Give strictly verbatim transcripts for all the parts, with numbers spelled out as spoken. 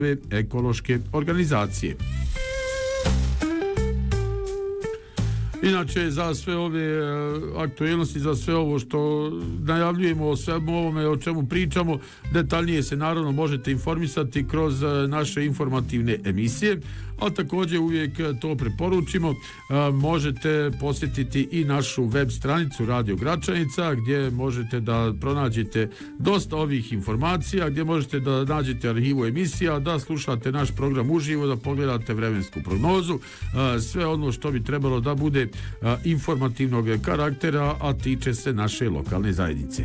ekološke organizacije. Inače, za sve ove aktualnosti, za sve ovo što najavljujemo, o svemu ovome o čemu pričamo, detaljnije se naravno možete informisati kroz naše informativne emisije, a također uvijek to preporučimo, možete posjetiti i našu web stranicu Radio Gračanica, gdje možete da pronađete dosta ovih informacija, gdje možete da nađete arhivu emisija, da slušate naš program uživo, da pogledate vremensku prognozu, sve ono što bi trebalo da bude informativnog karaktera, a tiče se naše lokalne zajednice.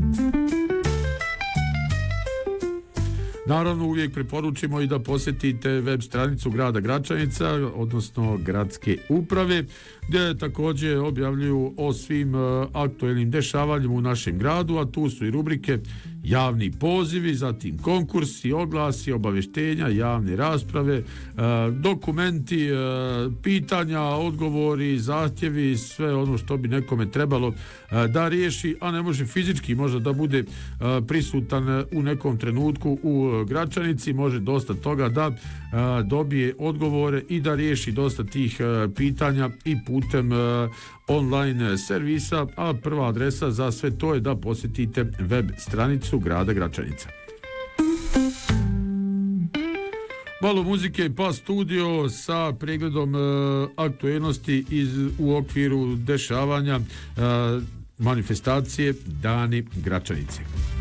Naravno, uvijek preporučimo i da posjetite web stranicu grada Gračanica, odnosno gradske uprave, gdje također objavljuju o svim aktuelnim dešavanjima u našem gradu, a tu su i rubrike javni pozivi, zatim konkursi, oglasi, obavještenja, javne rasprave, dokumenti, pitanja, odgovori, zahtjevi, sve ono što bi nekome trebalo da riješi, a ne može fizički možda da bude prisutan u nekom trenutku u Gračanici, može dosta toga da dobije odgovore i da riješi dosta tih pitanja i putem online servisa, a prva adresa za sve to je da posjetite web stranicu grada Gračanica. Malo muzike pa studio sa pregledom e, aktualnosti iz, u okviru dešavanja e, manifestacije Dani Gračanice.